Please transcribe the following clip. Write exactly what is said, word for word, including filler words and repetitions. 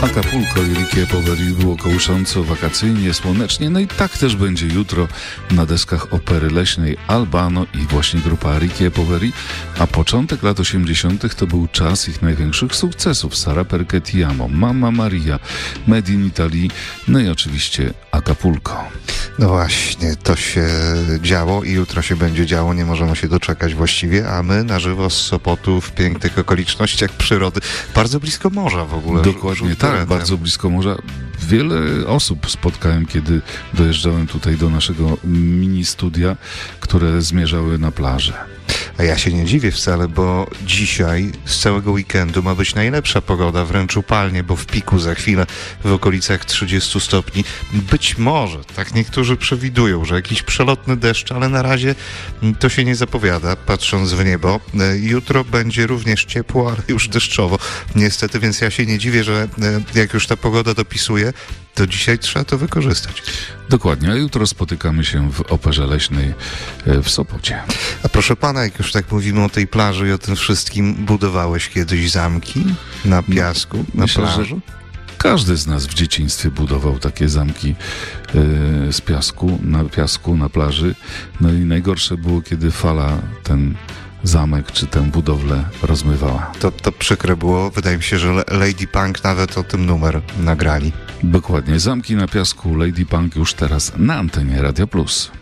Acapulco i Ricky Poveri było kołysząco, wakacyjnie, słonecznie, no i tak też będzie jutro na deskach Opery Leśnej Albano i właśnie grupa Ricky Poveri, a początek lat osiemdziesiątych to był czas ich największych sukcesów. Sara Perché Ti Amo, Mamma Maria, Made in Italy, no i oczywiście Acapulco. No właśnie, to się działo i jutro się będzie działo, nie możemy się doczekać właściwie, a my na żywo z Sopotu w pięknych okolicznościach przyrody, bardzo blisko morza w ogóle. Dokładnie tak, bardzo blisko morza. Wiele osób spotkałem, kiedy dojeżdżałem tutaj do naszego mini studia, które zmierzały na plażę. A ja się nie dziwię wcale, bo dzisiaj z całego weekendu ma być najlepsza pogoda, wręcz upalnie, bo w piku za chwilę w okolicach trzydziestu stopni. Być może, tak niektórzy przewidują, że jakiś przelotny deszcz, ale na razie to się nie zapowiada, patrząc w niebo. Jutro będzie również ciepło, ale już deszczowo. Niestety, więc ja się nie dziwię, że jak już ta pogoda dopisuje, to dzisiaj trzeba to wykorzystać. Dokładnie, a jutro spotykamy się w Operze Leśnej w Sopocie. A proszę pana, jak już tak mówimy o tej plaży i o tym wszystkim, budowałeś kiedyś zamki na piasku, na Myślę, plaży? że każdy z nas w dzieciństwie budował takie zamki yy, z piasku, na piasku, na plaży. No i najgorsze było, kiedy fala ten zamek czy tę budowlę rozmywała. To, to przykre było. Wydaje mi się, że Lady Punk nawet o tym numer nagrali. Dokładnie. Zamki na piasku Lady Punk już teraz na antenie Radia Plus.